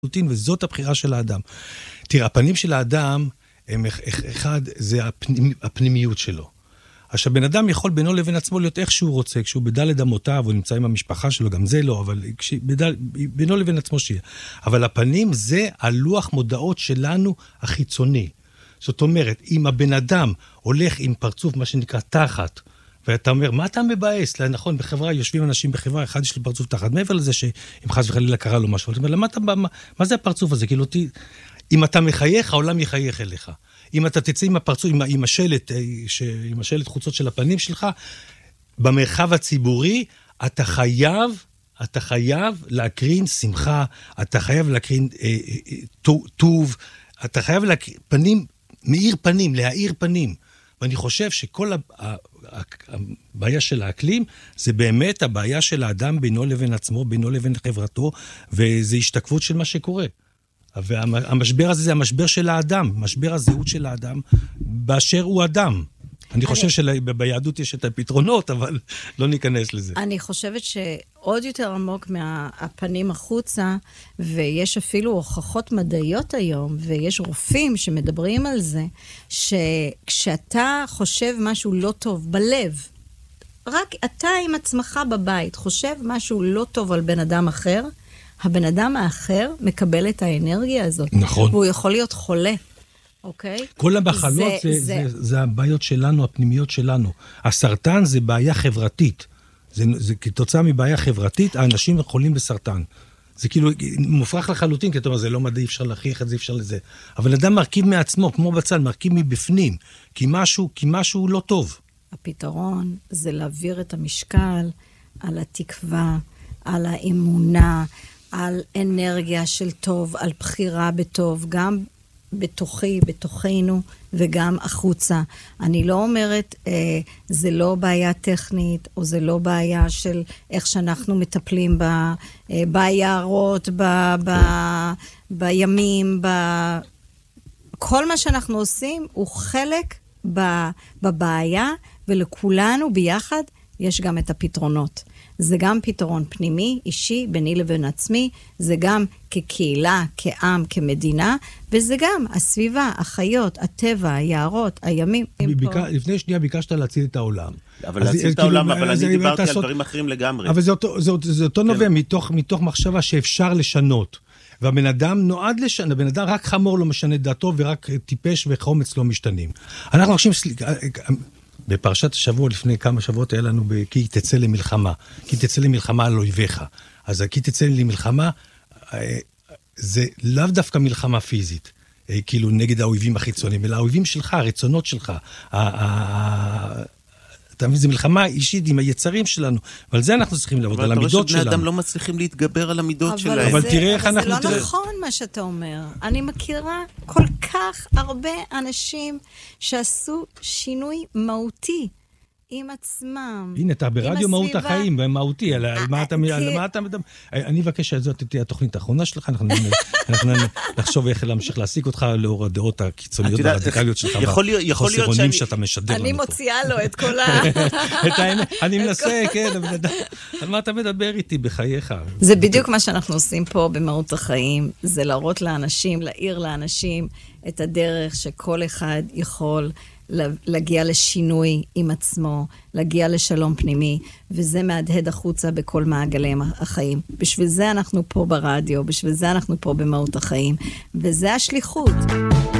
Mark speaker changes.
Speaker 1: וזאת הבחירה של האדם. תראה, הפנים של האדם, אחד, זה הפנימיות שלו. עכשיו, בן אדם יכול בינו לבין עצמו להיות איך שהוא רוצה, כשהוא בדלת אמותיו, הוא נמצא עם המשפחה שלו, גם זה לא, אבל בינו לבין עצמו שיהיה. אבל הפנים זה הלוח מודעות שלנו החיצוני. זאת אומרת, אם הבן אדם הולך עם פרצוף, מה שנקרא תחת, ואתה אומר, מה אתה מבאס? נכון, בחברה, יושבים אנשים בחברה, אחד יש לי פרצוף תחת, מעבר לזה שאם חס וחלילה קרה לו משהו, אתה אומר, מה זה הפרצוף הזה? כאילו, אם אתה מחייך, העולם יחייך אליך. אם אתה תצא עם הפרצוף, עם השלט חוצות של הפנים שלך, במרחב הציבורי, אתה חייב להקרין שמחה, אתה חייב להקרין טוב, אתה חייב להקרין פנים, מאיר פנים, להאיר פנים. ואני חושב שכל הבעיה של האקלים, זה באמת הבעיה של האדם בינו לבין עצמו, בינו לבין חברתו, וזה השתקפות של מה שקורה. והמשבר הזה זה המשבר של האדם, משבר הזהות של האדם, באשר הוא אדם. אני חושב שביהדות יש את הפתרונות, אבל לא ניכנס לזה.
Speaker 2: אני חושבת שעוד יותר עמוק מהפנים החוצה, ויש אפילו הוכחות מדעיות היום, ויש רופאים שמדברים על זה, שכשאתה חושב משהו לא טוב בלב, רק אתה עם עצמך בבית חושב משהו לא טוב על בן אדם אחר, הבן אדם האחר מקבל את האנרגיה הזאת.
Speaker 1: נכון.
Speaker 2: והוא יכול להיות חולה. אוקיי?
Speaker 1: כל המחלות זה הבעיות שלנו, הפנימיות שלנו. הסרטן זה בעיה חברתית. זה כתוצאה מבעיה חברתית, האנשים חולים בסרטן. זה כאילו מופרך לחלוטין, כי אתה אומר, זה לא מדעי, אפשר להכריח את זה, אפשר לזה. אבל אדם מרכיב מעצמו, כמו בצד, מרכיב מבפנים, כי משהו לא טוב.
Speaker 2: הפתרון זה להעביר את המשקל על התקווה, על האמונה, על אנרגיה של טוב, על בחירה בטוב, גם בתוכנו וגם החוצה. אני לא אומרת, זה לא בעיה טכנית, או זה לא בעיה של איך שאנחנו מטפלים ביערות, בימים, כל מה שאנחנו עושים הוא חלק בבעיה, ולכולנו ביחד יש גם את הפתרונות. זה גם פתרון פנימי, אישי, ביני לבין עצמי, זה גם כקהילה, כעם, כמדינה, וזה גם הסביבה, החיות, הטבע, היערות, הימים.
Speaker 1: לפני שנייה ביקשת להציל את העולם.
Speaker 3: אבל להציל את העולם, אבל אני דיברתי על דברים אחרים לגמרי.
Speaker 1: אבל זה אותו נובע מתוך מחשבה שאפשר לשנות. והבן אדם נועד לשנות, הבן אדם רק חמור לא משנה דעתו, ורק טיפש וחומץ לא משתנים. אנחנו חושבים, בפרשת השבוע לפני כמה שבועות היה לנו כי תצא למלחמה. כי תצא למלחמה על אויביך. אז כי תצא למלחמה, זה לאו דווקא מלחמה פיזית, כאילו נגד האויבים החיצוניים, אלא האויבים שלך, הרצונות שלך. אתה מבין, זה מלחמה אישית עם היצרים שלנו, ועל זה אנחנו צריכים לעבוד, על המידות שלנו.
Speaker 3: אבל בני אדם לא מצליחים להתגבר על המידות שלהם.
Speaker 1: אבל תראה איך אנחנו...
Speaker 2: זה לא נכון מה שאתה אומר. אני מכירה כל כך הרבה אנשים שעשו שינוי מהותי עם עצמם.
Speaker 1: הנה, אתה ברדיו מהות החיים, מהותי, על מה אתה מדבר. אני אבקש שזאת תהיה התוכנית האחרונה שלך, אנחנו נחשוב איך להמשיך להשיג אותך לאור הדעות הקיצוניות והרדיקליות שלך, חוסרונים שאתה משדר לנו פה.
Speaker 2: אני מוציאה לו את כל
Speaker 1: את האמת, אני מנסה, כן, על מה אתה מדבר איתי בחייך?
Speaker 2: זה בדיוק מה שאנחנו עושים פה במהות החיים, זה להראות לאנשים, להעיר לאנשים את הדרך שכל אחד יכול להגיע לשינוי עם עצמו, להגיע לשלום פנימי, וזה מהדהד החוצה בכל מעגלי החיים. בשביל זה אנחנו פה ברדיו, בשביל זה אנחנו פה במהות החיים, וזה השליחות.